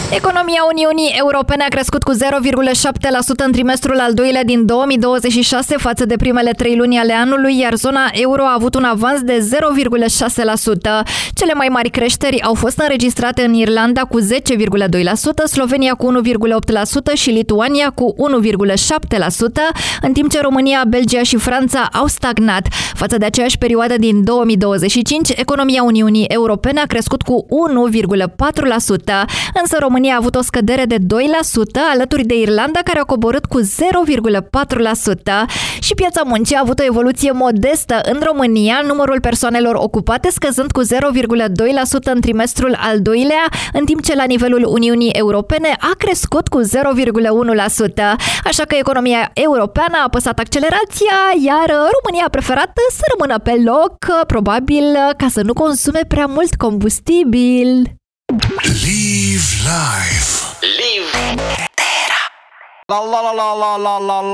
Economia Uniunii Europene a crescut cu 0,7% în trimestrul al doilea din 2026 față de primele 3 luni ale anului, iar zona euro a avut un avans de 0,6%. Cele mai mari creșteri au fost înregistrate în Irlanda cu 10,2%, Slovenia cu 1,8% și Lituania cu 1,7%, în timp ce România, Belgia și Franța au stagnat. Față de aceeași perioadă din 2025, economia Uniunii Europene a crescut cu 1,4%, însă România a avut o scădere de 2%, alături de Irlanda, care a coborât cu 0,4%. Și piața muncii a avut o evoluție modestă în România, numărul persoanelor ocupate scăzând cu 0,2% în trimestrul al doilea, în timp ce la nivelul Uniunii Europene a crescut cu 0,1%. Așa că economia europeană a apăsat accelerația, iar România a preferat să rămână pe loc, probabil ca să nu consume prea mult combustibil. Live life. Live Terra. La la la la la la la.